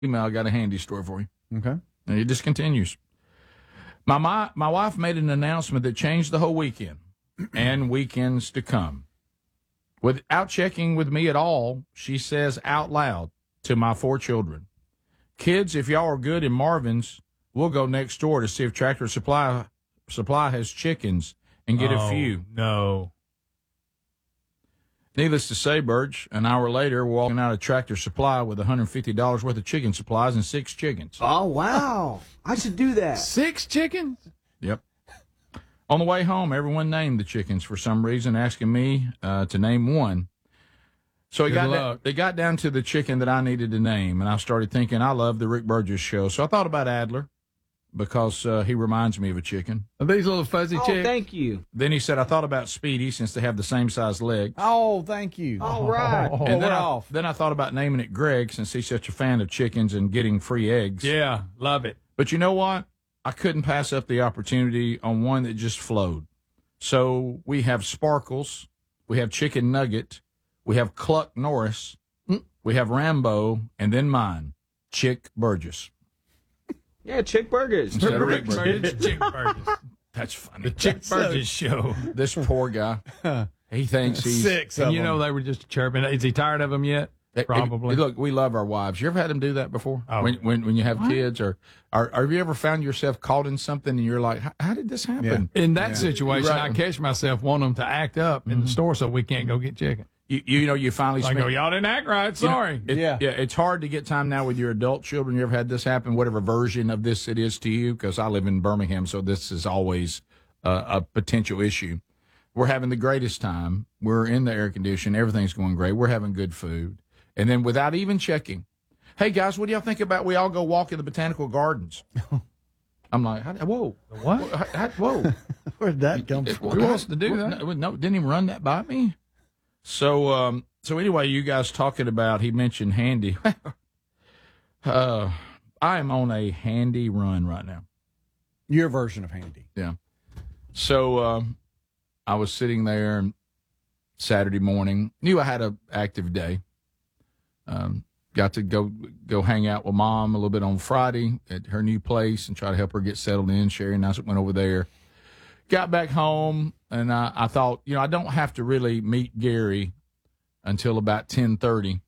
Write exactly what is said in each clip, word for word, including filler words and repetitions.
email, I got a handy story for you. Okay. And it just continues. My, my, my wife made an announcement that changed the whole weekend and weekends to come. Without checking with me at all, she says out loud to my four children, kids, if y'all are good in Marvin's, we'll go next door to see if Tractor Supply Supply has chickens and get oh, a few. No. Needless to say, Burge, an hour later, we're walking out of Tractor Supply with one hundred fifty dollars worth of chicken supplies and six chickens. Oh, wow. I should do that. Six chickens? Yep. On the way home, everyone named the chickens for some reason, asking me uh, to name one. So it got, da- it got down to the chicken that I needed to name, and I started thinking, I love the Rick Burgess show. So I thought about Adler because uh, he reminds me of a chicken. Are these little fuzzy Oh, chicks? thank you. Then he said, I thought about Speedy since they have the same size legs. Oh, thank you. All right. Oh, And then I, off. then I thought about naming it Greg since he's such a fan of chickens and getting free eggs. Yeah, love it. But you know what? I couldn't pass up the opportunity on one that just flowed. So we have Sparkles, we have Chicken Nugget, we have Cluck Norris, we have Rambo, and then mine, Chick Burgess. Yeah, Chick Burgers. Instead of Rick Burgess. Chick Burgess. That's funny. The Chick Burgess show. This poor guy, he thinks he's Six And of you know them. they were just chirping. Is he tired of them yet? Hey, Probably. hey, look, we love our wives. You ever had them do that before? Oh. When, when when you have kids, or, or, or have you ever found yourself caught in something and you're like, how, how did this happen? In that Yeah. situation, Right. I catch myself wanting them to act up in the store so we can't go get chicken. You, you know, you finally I spend, go, y'all didn't act right. you know, Sorry. it- Yeah. yeah, it's hard to get time now with your adult children. You ever had this happen? Whatever version of this it is to you, because I live in Birmingham, so this is always uh, a potential issue. We're having the greatest time. We're in the air condition. Everything's going great. We're having good food. And then without even checking, hey, guys, what do y'all think about we all go walk in the botanical gardens? I'm like, how, whoa. What? How, how, whoa. Where did that come It- from? Who wants to do no, that? No, didn't even run that by me. So, um, so anyway, you guys talking about, he mentioned handy. uh, I am on a handy run right now. Your version of handy. Yeah. So, um, I was sitting there Saturday morning, knew I had an active day. Um, got to go go hang out with Mom a little bit on Friday at her new place and try to help her get settled in. Sherry and I went over there. Got back home, and I, I thought, you know, I don't have to really meet Gary until about ten thirty.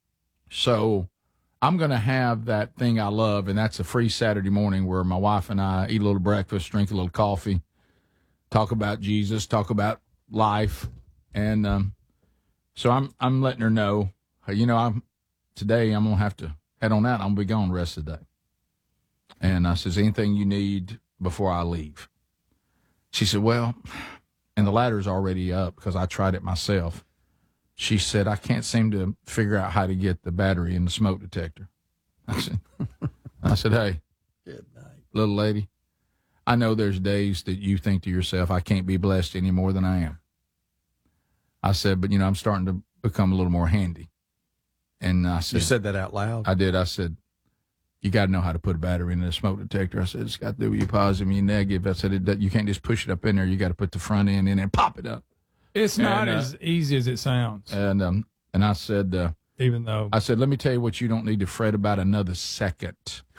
So I'm going to have that thing I love, and that's a free Saturday morning where my wife and I eat a little breakfast, drink a little coffee, talk about Jesus, talk about life. And um, so I'm I'm letting her know, you know, I'm today I'm going to have to head on out. I'm going to be gone the rest of the day. And I says, anything you need before I leave? She said, well, and the ladder's already up because I tried it myself. She said, I can't seem to figure out how to get the battery in the smoke detector. I said, I said, hey, Good night. little lady, I know there's days that you think to yourself, I can't be blessed any more than I am. I said, but, you know, I'm starting to become a little more handy. And I said, You said that out loud. I did. I said, you got to know how to put a battery in a smoke detector. I said, it's got to do with your positive and your negative. I said, it, you can't just push it up in there. You got to put the front end in and pop it up. It's not And, uh, as easy as it sounds, And um, and I said, uh, even though. I said, let me tell you what you don't need to fret about another second.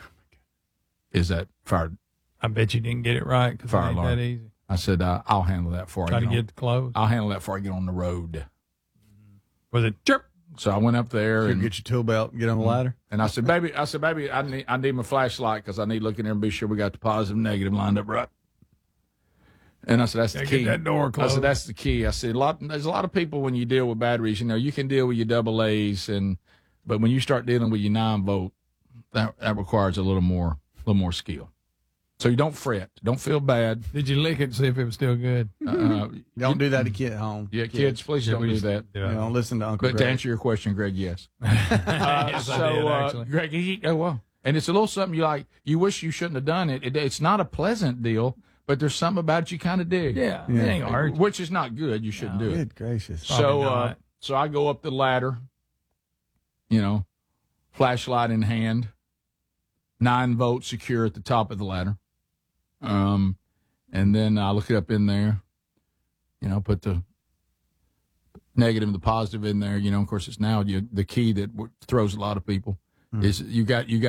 Is that fire? I bet you didn't get it right because it Fire ain't alarm. that easy. I said, uh, I'll handle that for Try you. to get the clothes. I'll handle that before I get on the road. Was it chirp? So I went up there You and get your tool belt and get on the ladder. and I said, baby, I said, baby, I need I need my flashlight because I need to look in there and be sure we got the positive and negative lined up right. And I said, that's the Gotta key. get that door I closed. said, that's the key. I said, a lot, there's a lot of people when you deal with batteries, you know, you can deal with your double A's, and but when you start dealing with your nine volt, that that requires a little more, a little more skill. So you don't fret, don't feel bad. Did you lick it and see if it was still good? Uh, Don't do that to kid at home. yeah, kids, please don't do that. Do You it. know, listen to Uncle But to Greg. answer your question, Greg, yes. Yes, Uh, I so, did, uh, actually. Greg, he, oh, well, and it's a little something you like. You wish you shouldn't have done it. it it's not a pleasant deal, but there's something about it you kind of dig. Yeah, Yeah. it ain't hard. Which is not good. You shouldn't do it. Good gracious. So, Probably uh, not. so I go up the ladder, you know, flashlight in hand, nine volt secure at the top of the ladder. Um, and then I look it up in there, you know, put the negative and the positive in there. You know, of course, it's now you, the key that w- throws a lot of people. Is you got you got.